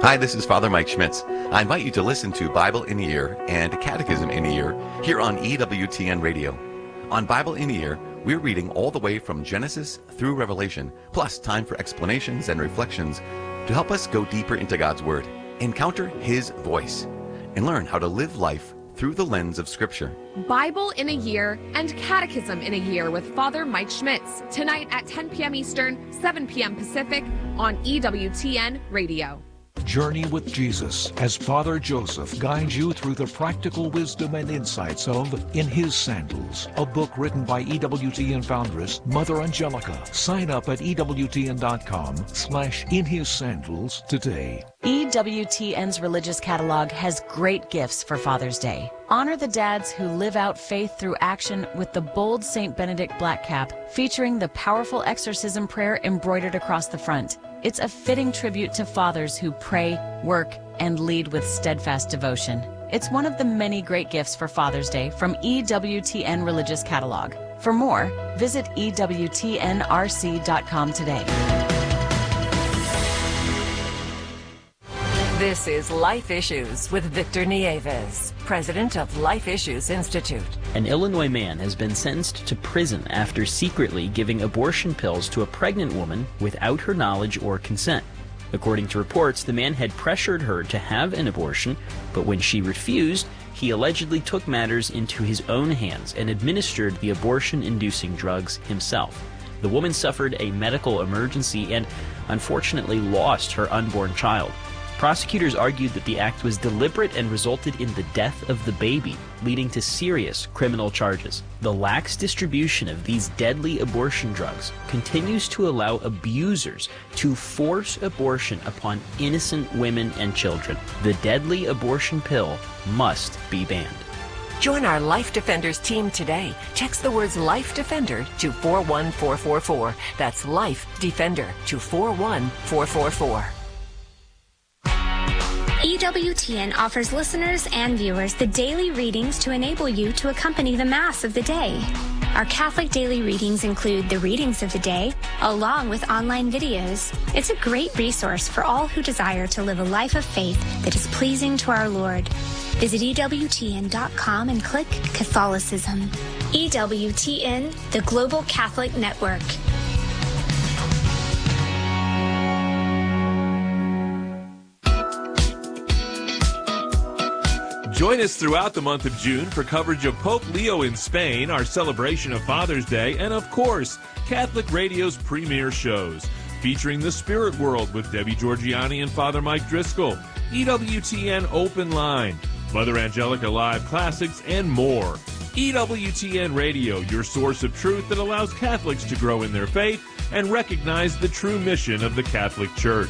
Hi, this is Father Mike Schmitz. I invite you to listen to Bible in a Year and Catechism in a Year here on EWTN Radio. On Bible in a Year, we're reading all the way from Genesis through Revelation, plus time for explanations and reflections to help us go deeper into God's Word, encounter His voice, and learn how to live life through the lens of Scripture. Bible in a Year and Catechism in a Year with Father Mike Schmitz, tonight at 10 p.m. Eastern, 7 p.m. Pacific on EWTN Radio. Journey with Jesus as Father Joseph guides you through the practical wisdom and insights of In His Sandals, a book written by EWTN foundress Mother Angelica. Sign up at EWTN.com/InHisSandals today. EWTN's religious catalog has great gifts for Father's Day. Honor the dads who live out faith through action with the bold St. Benedict black cap, featuring the powerful exorcism prayer embroidered across the front. It's a fitting tribute to fathers who pray, work, and lead with steadfast devotion. It's one of the many great gifts for Father's Day from EWTN Religious Catalog. For more, visit EWTNRC.com today. This is Life Issues with Victor Nieves, president of Life Issues Institute. An Illinois man has been sentenced to prison after secretly giving abortion pills to a pregnant woman without her knowledge or consent. According to reports, the man had pressured her to have an abortion, but when she refused, he allegedly took matters into his own hands and administered the abortion-inducing drugs himself. The woman suffered a medical emergency and unfortunately lost her unborn child. Prosecutors argued that the act was deliberate and resulted in the death of the baby, leading to serious criminal charges. The lax distribution of these deadly abortion drugs continues to allow abusers to force abortion upon innocent women and children. The deadly abortion pill must be banned. Join our Life Defenders team today. Text the words Life Defender to 41444. That's Life Defender to 41444. EWTN offers listeners and viewers the daily readings to enable you to accompany the Mass of the day. Our Catholic daily readings include the readings of the day, along with online videos. It's a great resource for all who desire to live a life of faith that is pleasing to our Lord. Visit EWTN.com and click Catholicism. EWTN, the Global Catholic Network. Join us throughout the month of June for coverage of Pope Leo in Spain, our celebration of Father's Day, and of course, Catholic Radio's premier shows, featuring The Spirit World with Debbie Georgiani and Father Mike Driscoll, EWTN Open Line, Mother Angelica Live Classics, and more. EWTN Radio, your source of truth that allows Catholics to grow in their faith and recognize the true mission of the Catholic Church.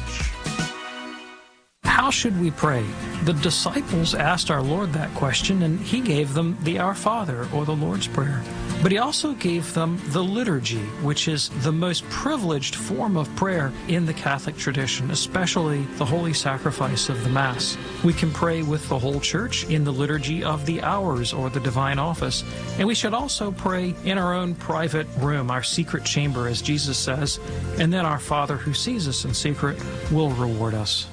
How should we pray? The disciples asked our Lord that question, and He gave them the Our Father, or the Lord's Prayer. But He also gave them the liturgy, which is the most privileged form of prayer in the Catholic tradition, especially the holy sacrifice of the Mass. We can pray with the whole Church in the liturgy of the hours, or the divine office. And we should also pray in our own private room, our secret chamber, as Jesus says, and then our Father who sees us in secret will reward us.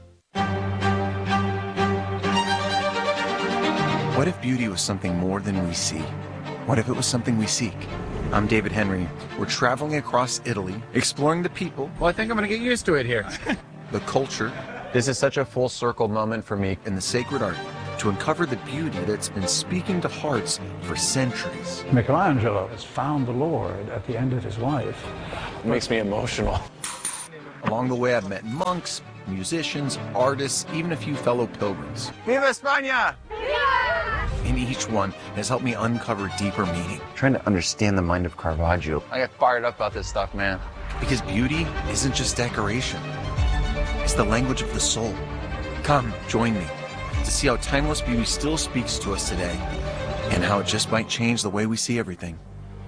What if beauty was something more than we see? What if it was something we seek? I'm David Henry. We're traveling across Italy, exploring the people. Well, I think I'm going to get used to it here. The culture. This is such a full circle moment for me. And the sacred art to uncover the beauty that's been speaking to hearts for centuries. Michelangelo has found the Lord at the end of his life. It makes me emotional. Along the way, I've met monks, musicians, artists, even a few fellow pilgrims. Viva España! And each one has helped me uncover deeper meaning. Trying to understand the mind of Caravaggio. I get fired up about this stuff, man. Because beauty isn't just decoration. It's the language of the soul. Come, join me to see how timeless beauty still speaks to us today and how it just might change the way we see everything.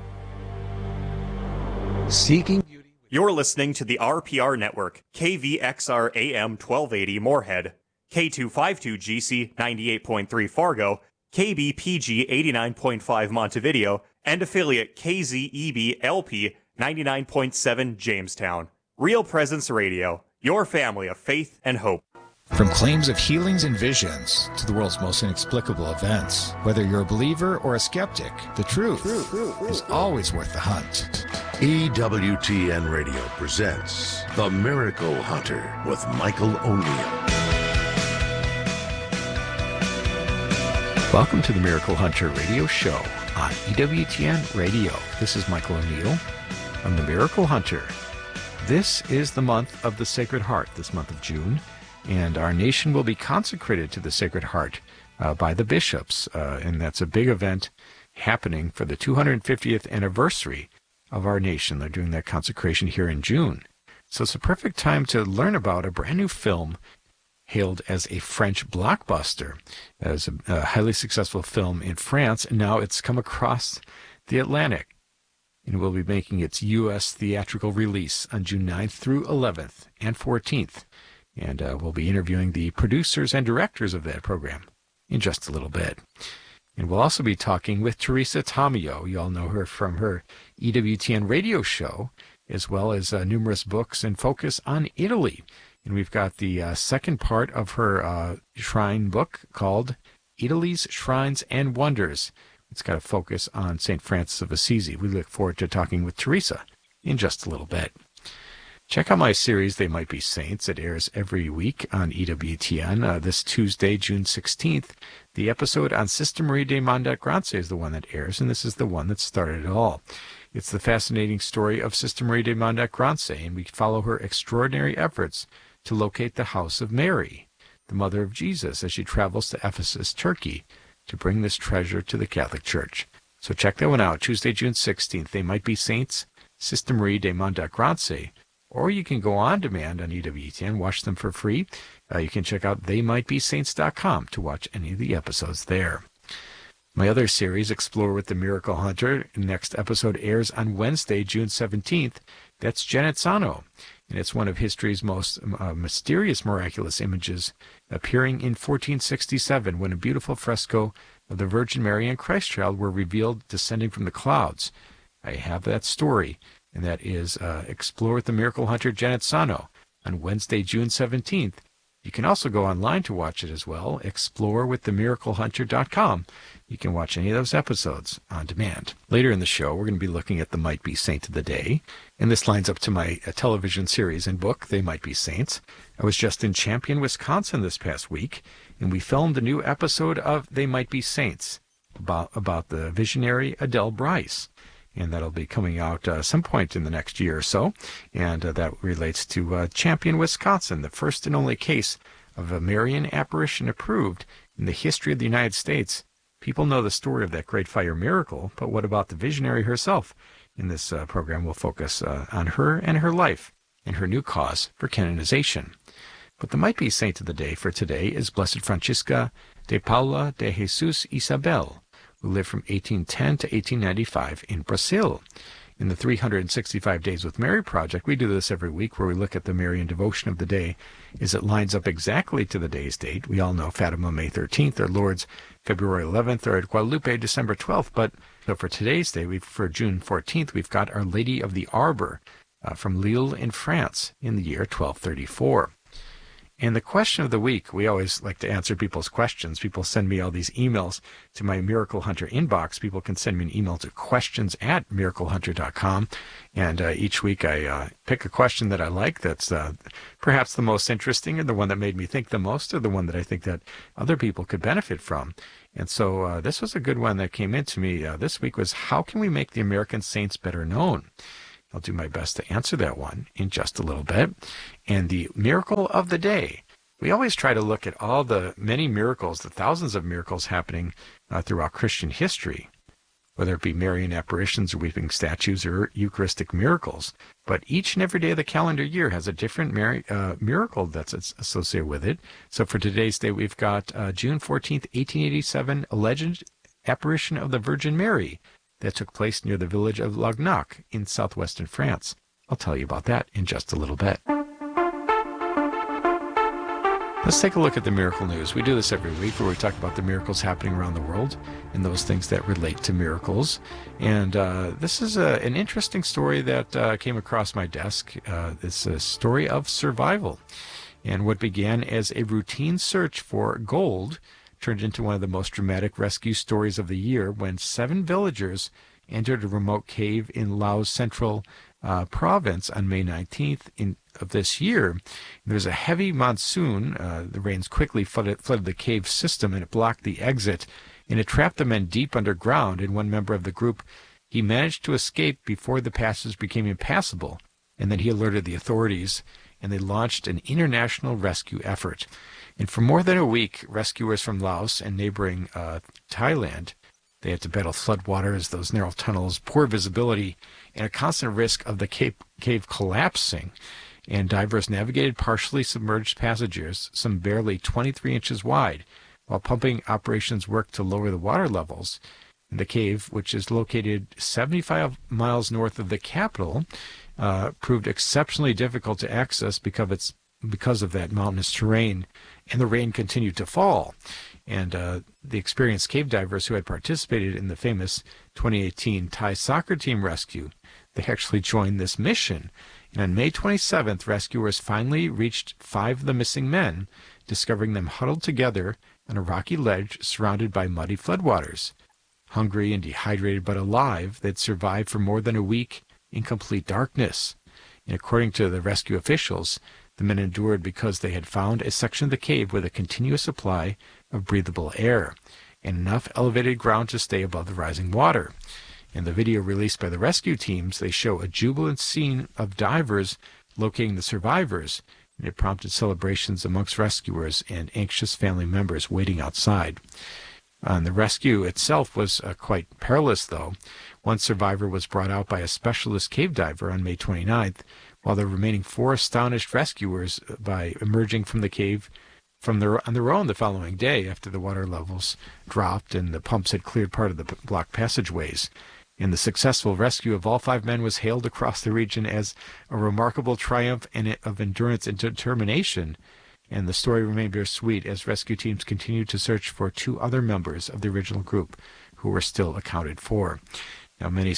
Seeking beauty. You're listening to the RPR Network, KVXR AM 1280 Moorhead, K252GC 98.3 Fargo, KBPG 89.5 Montevideo, and affiliate KZEB LP 99.7 Jamestown. Real Presence Radio, your family of faith and hope. From claims of healings and visions to the world's most inexplicable events, whether you're a believer or a skeptic, the truth is always worth the hunt. EWTN Radio presents The Miracle Hunter with Michael O'Neill. Welcome to the Miracle Hunter radio show on EWTN Radio. This is Michael O'Neill. I'm the Miracle Hunter. This is the month of the Sacred Heart, this month of June, and our nation will be consecrated to the Sacred Heart by the bishops, and that's a big event happening for the 250th anniversary of our nation. They're doing that consecration here in June. So it's a perfect time to learn about a brand new film hailed as a French blockbuster, as a highly successful film in France, and now it's come across the Atlantic and will be making its U.S. theatrical release on June 9th through 11th and 14th. And we'll be interviewing the producers and directors of that program in just a little bit. And we'll also be talking with Teresa Tomeo. You all know her from her EWTN radio show, as well as numerous books and focus on Italy. And we've got the second part of her shrine book called Italy's Shrines and Wonders. It's got a focus on St. Francis of Assisi. We look forward to talking with Teresa in just a little bit. Check out my series, They Might Be Saints. It airs every week on EWTN. This Tuesday, June 16th, the episode on Sister Marie de Montgrance is the one that airs, and this is the one that started it all. It's the fascinating story of Sister Marie de Montgrance, and we follow her extraordinary efforts to locate the house of Mary, the mother of Jesus, as she travels to Ephesus, Turkey, to bring this treasure to the Catholic Church. So check that one out, Tuesday, June 16th. They Might Be Saints, Sister Marie de Montgrance, or you can go on demand on EWTN, watch them for free. You can check out theymightbesaints.com to watch any of the episodes there. My other series, Explore with the Miracle Hunter, next episode airs on Wednesday, June 17th. That's Genazzano, and it's one of history's most mysterious miraculous images, appearing in 1467 when a beautiful fresco of the Virgin Mary and Christ child were revealed descending from the clouds. I have that story, and that is Explore with the Miracle Hunter Genazzano on Wednesday, June 17th. You can also go online to watch it as well, explorewiththemiraclehunter.com. You can watch any of those episodes on demand. Later in the show, we're going to be looking at the Might Be Saint of the Day, and this lines up to my television series and book, They Might Be Saints. I was just in Champion, Wisconsin this past week, and we filmed a new episode of They Might Be Saints about the visionary Adele Bryce. And that'll be coming out some point in the next year or so. And that relates to Champion, Wisconsin, the first and only case of a Marian apparition approved in the history of the United States. People know the story of that great fire miracle, but what about the visionary herself? In this program, we'll focus on her and her life and her new cause for canonization. But the Might Be Saint of the Day for today is Blessed Francisca de Paula de Jesus Isabel, who lived from 1810 to 1895 in Brazil. In the 365 Days with Mary project, we do this every week where we look at the Marian devotion of the day as it lines up exactly to the day's date. We all know Fatima, May 13th, or Lourdes, February 11th, or Guadalupe, December 12th. But so for today's day, for June 14th, we've got Our Lady of the Arbor from Lille in France in the year 1234. And the question of the week, we always like to answer people's questions. People send me all these emails to my Miracle Hunter inbox. People can send me an email to questions@miraclehunter.com. And each week I pick a question that I like that's perhaps the most interesting, or the one that made me think the most, or the one that I think that other people could benefit from. And so this was a good one that came into me this week, was how can we make the American saints better known? I'll do my best to answer that one in just a little bit. And the miracle of the day. We always try to look at all the many miracles, the thousands of miracles happening throughout Christian history, whether it be Marian apparitions or weeping statues or Eucharistic miracles. But each and every day of the calendar year has a different miracle that's associated with it. So for today's day, we've got June 14th, 1887, alleged apparition of the Virgin Mary that took place near the village of Lognac in southwestern France. I'll tell you about that in just a little bit. Let's take a look at the miracle news. We do this every week where we talk about the miracles happening around the world and those things that relate to miracles. And this is an interesting story that came across my desk. It's a story of survival. And what began as a routine search for gold turned into one of the most dramatic rescue stories of the year when 7 villagers entered a remote cave in Laos Central province on May 19th of this year. There was a heavy monsoon. The rains quickly flooded the cave system, and it blocked the exit, and it trapped the men deep underground. And one member of the group, he managed to escape before the passage became impassable, and then he alerted the authorities, and they launched an international rescue effort. And for more than a week, rescuers from Laos and neighboring Thailand, they had to battle floodwaters, those narrow tunnels, poor visibility, and a constant risk of the cave collapsing. And divers navigated partially submerged passages, some barely 23 inches wide, while pumping operations worked to lower the water levels. And the cave, which is located 75 miles north of the capital, proved exceptionally difficult to access because of that mountainous terrain, and the rain continued to fall. And the experienced cave divers who had participated in the famous 2018 Thai soccer team rescue, they actually joined this mission. And on May 27th, rescuers finally reached 5 of the missing men, discovering them huddled together on a rocky ledge surrounded by muddy floodwaters. Hungry and dehydrated but alive, they'd survived for more than a week in complete darkness. And according to the rescue officials, the men endured because they had found a section of the cave with a continuous supply of breathable air and enough elevated ground to stay above the rising water. In the video released by the rescue teams, they show a jubilant scene of divers locating the survivors, and it prompted celebrations amongst rescuers and anxious family members waiting outside. The rescue itself was quite perilous, though. One survivor was brought out by a specialist cave diver on May 29th, while the remaining 4 astonished rescuers by emerging from the cave on their own the following day after the water levels dropped and the pumps had cleared part of the blocked passageways. And the successful rescue of all 5 men was hailed across the region as a remarkable triumph of endurance and determination. And the story remained bittersweet as rescue teams continued to search for 2 other members of the original group who were still accounted for. Now, many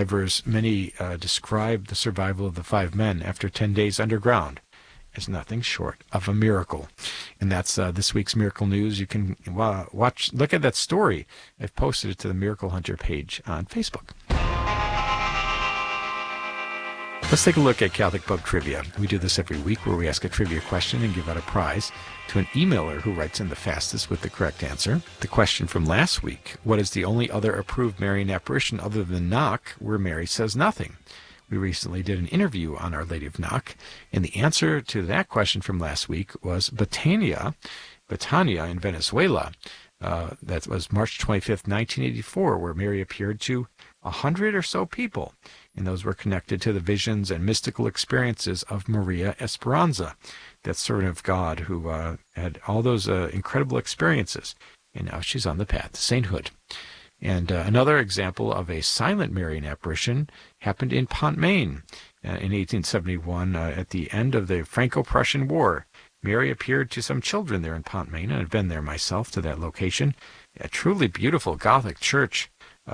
describe the survival of the 5 men after 10 days underground as nothing short of a miracle. And that's this week's Miracle News. You can look at that story. I've posted it to the Miracle Hunter page on Facebook. Let's take a look at Catholic Pub Trivia. We do this every week where we ask a trivia question and give out a prize to an emailer who writes in the fastest with the correct answer. The question from last week: what is the only other approved Marian apparition other than Knock where Mary says nothing? We recently did an interview on Our Lady of Knock, and the answer to that question from last week was Betania in Venezuela. That was March 25th, 1984, where Mary appeared to 100 or so people, and those were connected to the visions and mystical experiences of Maria Esperanza, that servant of God who had all those incredible experiences, and now she's on the path to sainthood. And another example of a silent Marian apparition happened in Pont, Maine. In 1871, at the end of the Franco-Prussian War, Mary appeared to some children there in Pont, Maine, and I've been there myself to that location. A truly beautiful Gothic church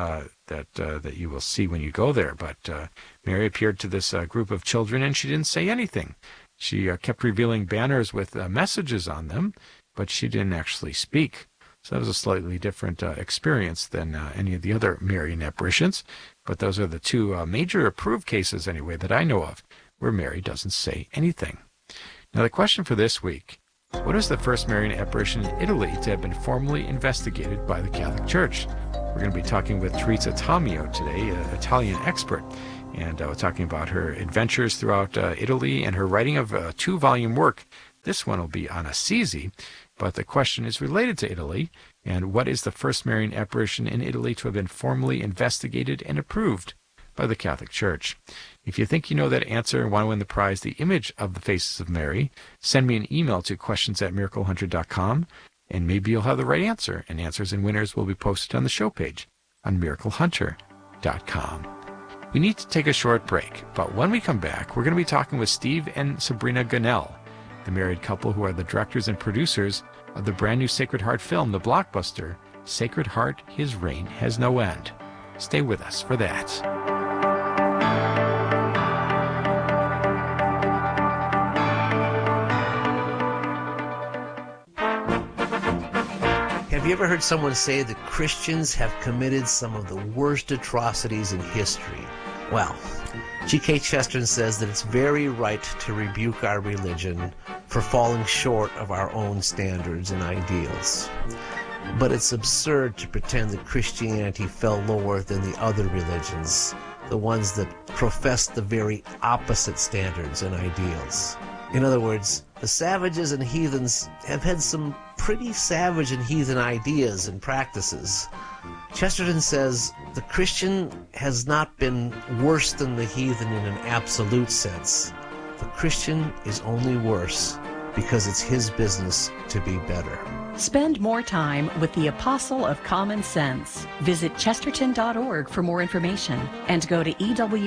that you will see when you go there. But Mary appeared to this group of children, and she didn't say anything. She kept revealing banners with messages on them, but she didn't actually speak. So that was a slightly different experience than any of the other Marian apparitions. But those are the 2 major approved cases, anyway, that I know of, where Mary doesn't say anything. Now, the question for this week: what is the first Marian apparition in Italy to have been formally investigated by the Catholic Church? We're going to be talking with Teresa Tomeo today, an Italian expert, and we're talking about her adventures throughout Italy and her writing of a 2-volume work. This one will be on Assisi, but the question is related to Italy, and what is the first Marian apparition in Italy to have been formally investigated and approved by the Catholic Church? If you think you know that answer and want to win the prize, the image of the faces of Mary, send me an email to questions@miraclehunter.com, and maybe you'll have the right answer, and answers and winners will be posted on the show page on miraclehunter.com. We need to take a short break, but when we come back, we're going to be talking with Steve and Sabrina Gunnell, the married couple who are the directors and producers of the brand new Sacred Heart film, the blockbuster Sacred Heart, His Reign Has No End. Stay with us for that. you ever heard someone say that Christians have committed some of the worst atrocities in history? Well, G.K. Chesterton says that it's very right to rebuke our religion for falling short of our own standards and ideals. But it's absurd to pretend that Christianity fell lower than the other religions, the ones that profess the very opposite standards and ideals. In other words, the savages and heathens have had some pretty savage and heathen ideas and practices. Chesterton says the Christian has not been worse than the heathen in an absolute sense. The Christian is only worse because it's his business to be better. Spend more time with the Apostle of Common Sense. Visit chesterton.org for more information and go to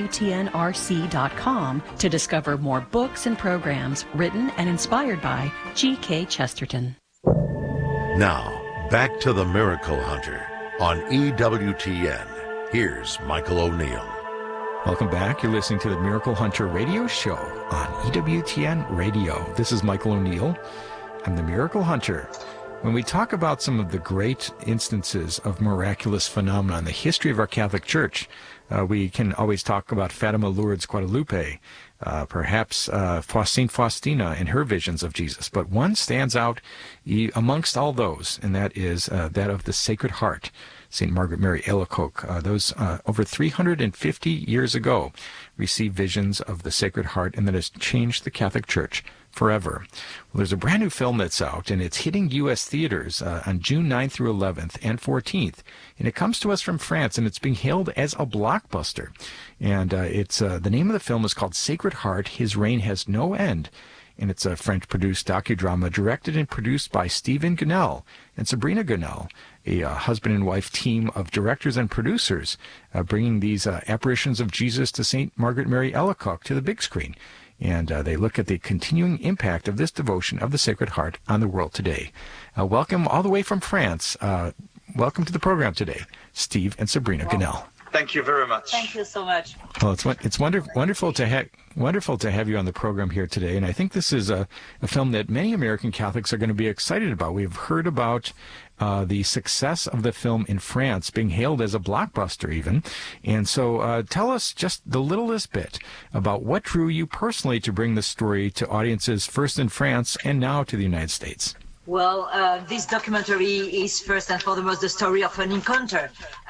EWTNRC.com to discover more books and programs written and inspired by G.K. Chesterton. Now, back to the Miracle Hunter on EWTN. Here's Michael O'Neill. Welcome back. You're listening to the Miracle Hunter radio show on EWTN Radio. This is Michael O'Neill. I'm the Miracle Hunter. When we talk about some of the great instances of miraculous phenomena in the history of our Catholic Church, we can always talk about Fatima Lourdes Guadalupe, perhaps St. Faustina and her visions of Jesus. But one stands out amongst all those, and that is that of the Sacred Heart, St. Margaret Mary Alacoque. Those over 350 years ago received visions of the Sacred Heart, and that has changed the Catholic Church forever. Well, there's a brand new film that's out, and it's hitting U.S. theaters on June 9th through 11th and 14th. And it comes to us from France, and it's being hailed as a blockbuster. And it's the name of the film is called Sacred Heart, His Reign Has No End. And it's a French-produced docudrama directed and produced by Stephen Gunnell and Sabrina Gunnell, a husband and wife team of directors and producers, bringing these apparitions of Jesus to St. Margaret Mary Alacoque to the big screen. And they look at the continuing impact of this devotion of the Sacred Heart on the world today. Welcome all the way from France. Welcome to the program today, Steve and Sabrina Gunnell. Thank you very much. Thank you so much. Well, it's wonderful to have you on the program here today, and I think this is a film that many American Catholics are going to be excited about. We've heard about the success of the film in France, being hailed as a blockbuster even, and so tell us just the littlest bit about what drew you personally to bring this story to audiences first in France and now to the United States. Well, this documentary is first and foremost the story of an encounter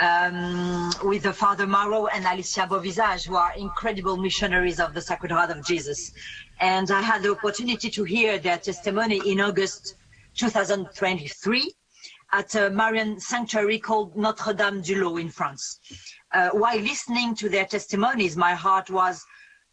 with the Father Marot and Alicia Beauvisage, who are incredible missionaries of the Sacred Heart of Jesus. And I had the opportunity to hear their testimony in August 2023 at a Marian sanctuary called Notre-Dame-du-Lot in France. While listening to their testimonies, my heart was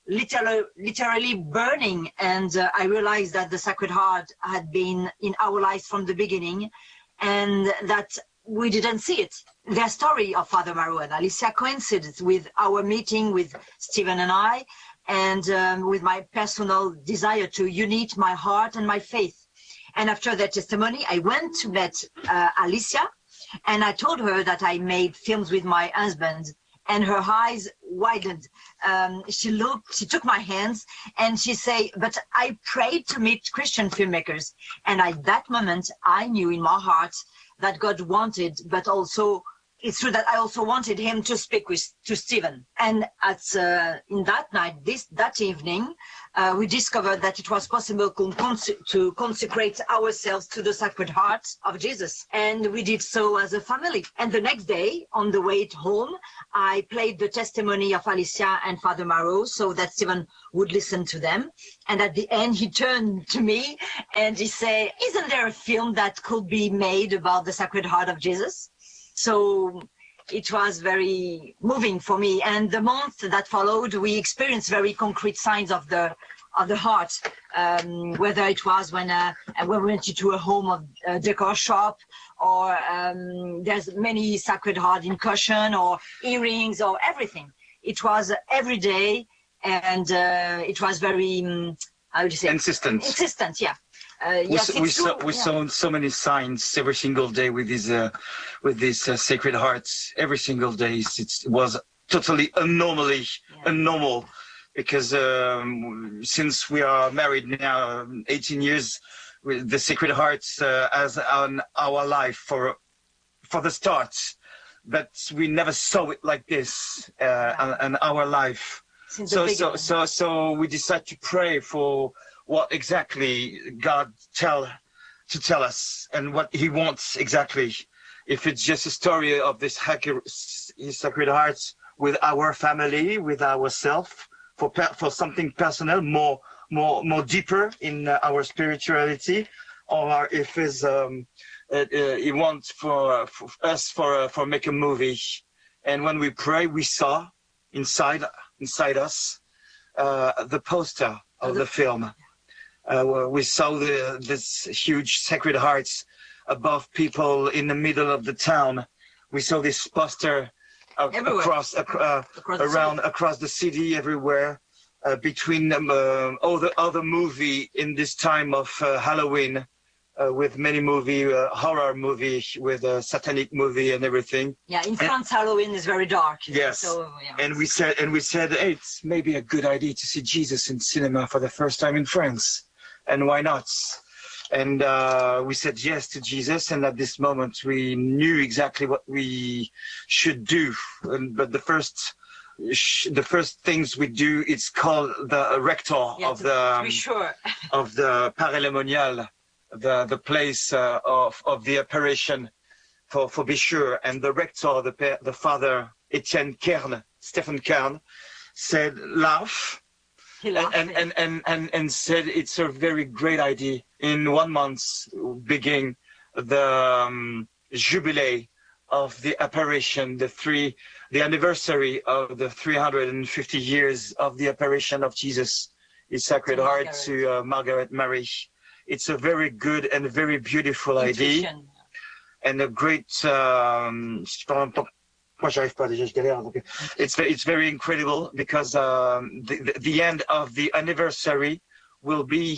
literally burning, and I realized that the Sacred Heart had been in our lives from the beginning, and that we didn't see it. Their story of Father Marot and Alicia coincided with our meeting with Stephen and I, and with my personal desire to unite my heart and my faith. And after their testimony, I went to meet Alicia, and I told her that I made films with my husband, and her eyes widened. She took my hands, and she said, "But I prayed to meet Christian filmmakers." And at that moment, I knew in my heart that God wanted, but also it's true that I also wanted him to speak to Stephen. And in that night, that evening, we discovered that it was possible to consecrate ourselves to the Sacred Heart of Jesus. And we did so as a family. And the next day, on the way home, I played the testimony of Alicia and Father Marot so that Stephen would listen to them. And at the end, he turned to me and he said, "Isn't there a film that could be made about the Sacred Heart of Jesus?" So it was very moving for me. And the month that followed, we experienced very concrete signs of the heart, whether it was when we went to a home of a decor shop, or there's many Sacred Heart in cushion or earrings or everything. It was every day, and it was very, how would you say? Insistent, yeah. Yes, we saw so many signs every single day with these Sacred Hearts. Every single day, it was totally unnormal, because since we are married now 18 years, the Sacred Hearts as on our life for for the start, but we never saw it like this in our life. So we decided to pray for what exactly God tell us and what He wants exactly. If it's just a story of this Sacred Hearts with our family, with ourselves, for something personal, more deeper in our spirituality, or if it's He wants for us for make a movie. And when we pray, we saw inside us the poster of the film. We saw this huge Sacred Hearts above people in the middle of the town. We saw this poster across the city, everywhere, between all the other movie in this time of Halloween, with many horror movie, with a satanic movie and everything. Yeah, in France, Halloween is very dark. Yes, so, yeah. and we said, hey, it's maybe a good idea to see Jesus in cinema for the first time in France, and why not? And we said yes to Jesus, and at this moment we knew exactly what we should do. But the first things we do, it's called the rector of the Paray-le-Monial, the place of the apparition, for be sure. And the rector, the father Etienne Kern, Stephen Kern, said laugh. And said it's a very great idea. In 1 month, begin the jubilee of the apparition, the anniversary of the 350 years of the apparition of Jesus, His Sacred Heart to Margaret Mary. It's a very good and very beautiful idea, and a great. It's very incredible because the end of the anniversary will be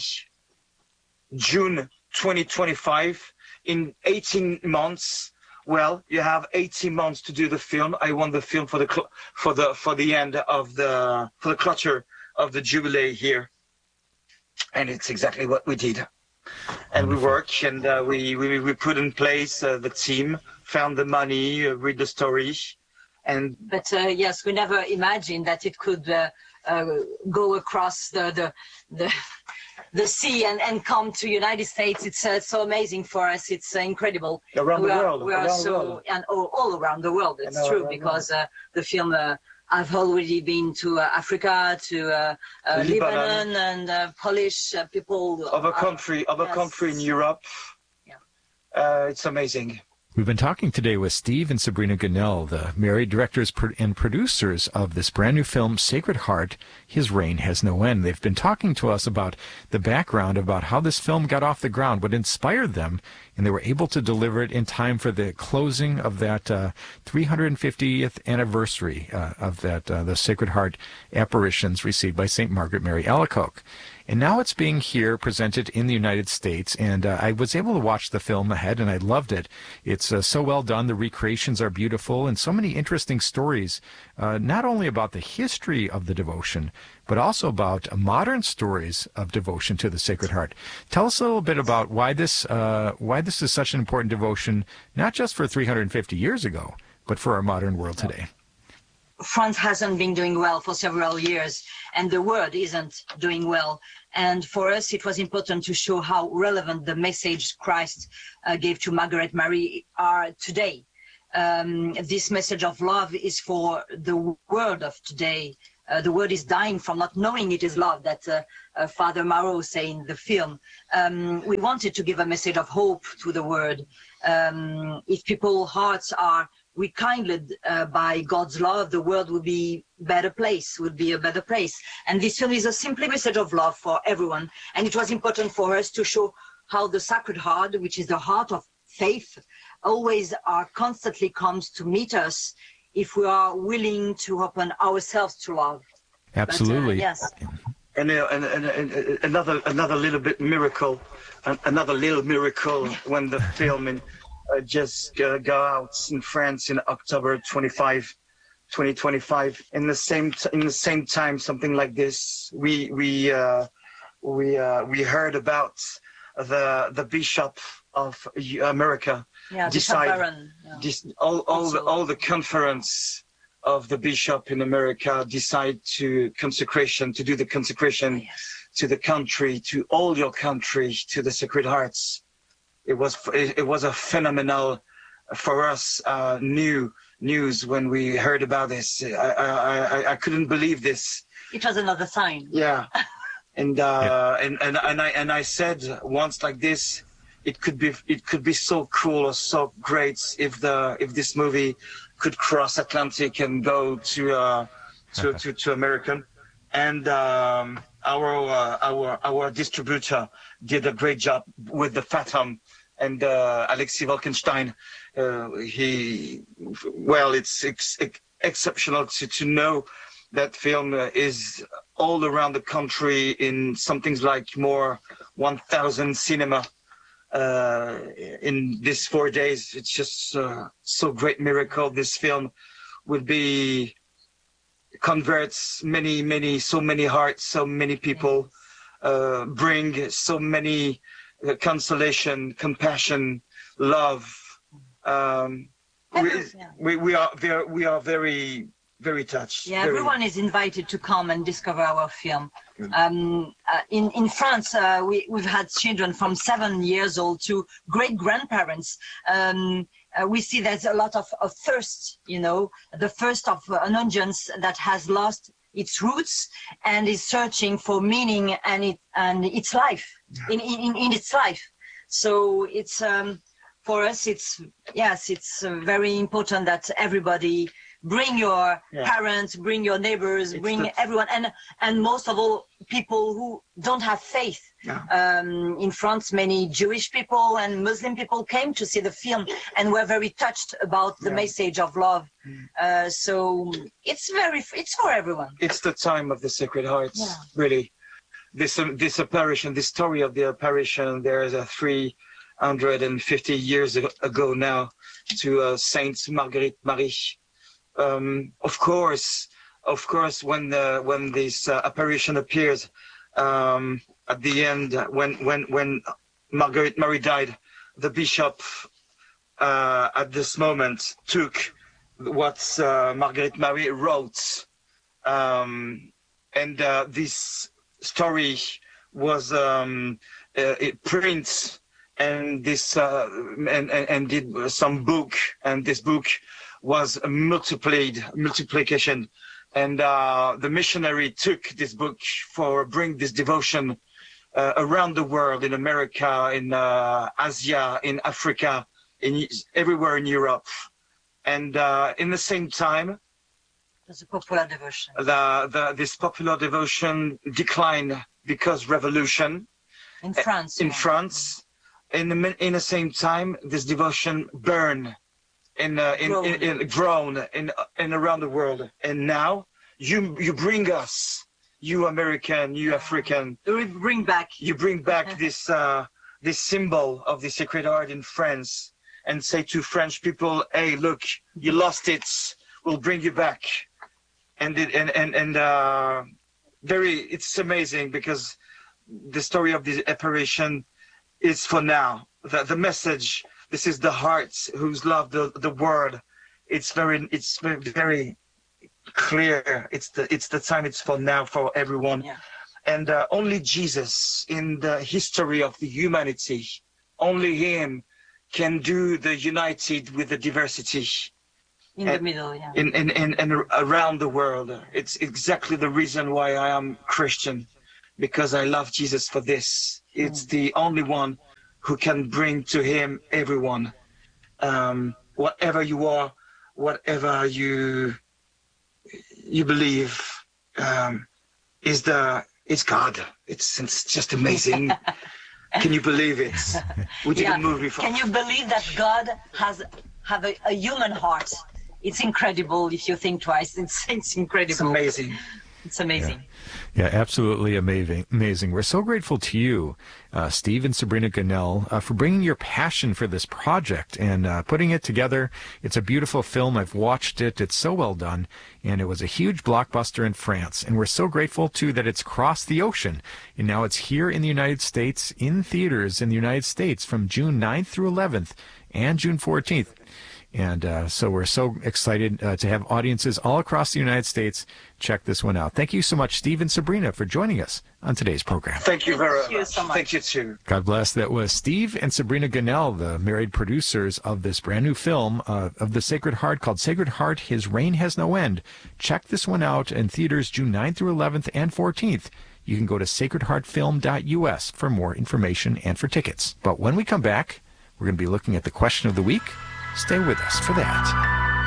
June 2025. In 18 months, well, you have 18 months to do the film. I want the film for the end of the closure of the jubilee here, and it's exactly what we did. And we work, and we put in place the team, found the money, read the story, but yes, we never imagined that it could go across the sea and come to United States. It's so amazing for us. It's incredible. Around the world, and all around the world. It's true because the film. I've already been to Africa, to Lebanon, and Polish people. Other country in Europe. Yeah. It's amazing. We've been talking today with Steve and Sabrina Gunnell, the married directors and producers of this brand new film, Sacred Heart, His Reign Has No End. They've been talking to us about the background, about how this film got off the ground, what inspired them, and they were able to deliver it in time for the closing of that 350th anniversary of that the Sacred Heart apparitions received by St. Margaret Mary Alacoque. And now it's being here presented in the United States, and I was able to watch the film ahead, and I loved it. It's so well done. The recreations are beautiful, and so many interesting stories, not only about the history of the devotion, but also about modern stories of devotion to the Sacred Heart. Tell us a little bit about why this is such an important devotion, not just for 350 years ago, but for our modern world today. France hasn't been doing well for several years, and the world isn't doing well. And for us, it was important to show how relevant the message Christ gave to Margaret Mary are today. This message of love is for the world of today. The world is dying from not knowing it is love, that Father Marrow say in the film. We wanted to give a message of hope to the world. If people's hearts are rekindled by God's love, the world would be a better place. And this film is a simple message of love for everyone. And it was important for us to show how the Sacred Heart, which is the heart of faith, always constantly comes to meet us if we are willing to open ourselves to love. Absolutely. But, yes. And another little bit miracle, another little miracle when the film just go out in France in October 25, 2025. In the same time, something like this, we heard about the bishop of America decide all the conference of the bishop in America decide to do the consecration to the country, to all your country, to the Sacred Hearts. It was a phenomenal for us news when we heard about this. I couldn't believe this. It was another sign. Yeah. And I said once like this, it could be so cool or so great if this movie could cross Atlantic and go to American. And our distributor did a great job with the Phantom and Alexei Wolkenstein. It's exceptional to know that film is all around the country in something like more 1,000 cinema in these 4 days. It's just so great miracle. This film will be converts so many hearts, so many people, bring so many consolation, compassion, love. We are very, very touched. Yeah, everyone is invited to come and discover our film. In France, we've had children from 7 years old to great grandparents. We see there's a lot of thirst, the thirst of an audience that has lost its roots and is searching for meaning and its life in its life. So it's for us, it's very important that everybody bring your parents, bring your neighbors, bring everyone, and most of all, people who don't have faith. In France, many Jewish people and Muslim people came to see the film and were very touched about the message of love. So it's for everyone. It's the time of the Sacred Hearts, really. This apparition, this story of the apparition, there is 350 years ago now to Saint Marguerite Marie. Of course, when this apparition appears at the end, when Marguerite Marie died, the bishop at this moment took what Marguerite Marie wrote, and this story was print and this and did some book, and this book was multiplication, and the missionary took this book for bring this devotion around the world, in America, in Asia, in Africa, everywhere in Europe, and in the same time, there's a popular devotion. This popular devotion declined because revolution in France. In France, in the same time, this devotion burned. Grown around the world, and now you bring us, you American, you African, you bring back this this symbol of the Sacred Heart in France, and say to French people, hey, look, you lost it, we'll bring you back. And it's amazing, because the story of the apparition is for now. The message. This is the hearts who's love the word. It's very clear. It's the time. It's for now, for everyone. And only Jesus in the history of the humanity, only Him can do the united with the diversity. In the middle, and around the world. It's exactly the reason why I am Christian, because I love Jesus for this. It's the only one who can bring to Him everyone, whatever you are, whatever you believe, it's God. It's just amazing. Can you believe it? We did a movie for. Can you believe that God have a human heart? It's incredible if you think twice. It's incredible. It's amazing. It's amazing. Yeah, absolutely amazing. We're so grateful to you, Steve and Sabrina Gunnell, for bringing your passion for this project and putting it together. It's a beautiful film. I've watched it. It's so well done, and it was a huge blockbuster in France. And we're so grateful, too, that it's crossed the ocean, and now it's here in the United States, in theaters in the United States from June 9th through 11th and June 14th. And so we're so excited to have audiences all across the United States check this one out. Thank you so much, Steve and Sabrina, for joining us on today's program. Thank you very much. Thank you, too. God bless. That was Steve and Sabrina Gunnell, the married producers of this brand new film of the Sacred Heart called Sacred Heart, His Reign Has No End. Check this one out in theaters June 9th through 11th and 14th. You can go to sacredheartfilm.us for more information and for tickets. But when we come back, we're going to be looking at the question of the week. Stay with us for that.